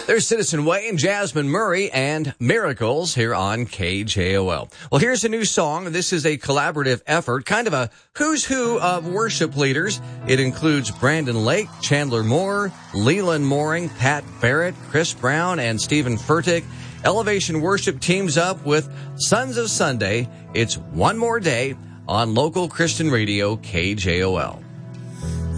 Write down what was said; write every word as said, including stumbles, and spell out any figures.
There's Citizen Wayne, Jasmine Murray, and Miracles here on K J O L. Well, here's a new song. This is a collaborative effort, kind of a who's who of worship leaders. It includes Brandon Lake, Chandler Moore, Leland Mooring, Pat Barrett, Chris Brown, and Stephen Furtick. Elevation Worship teams up with Sons of Sunday. It's One More Day on local Christian radio K J O L.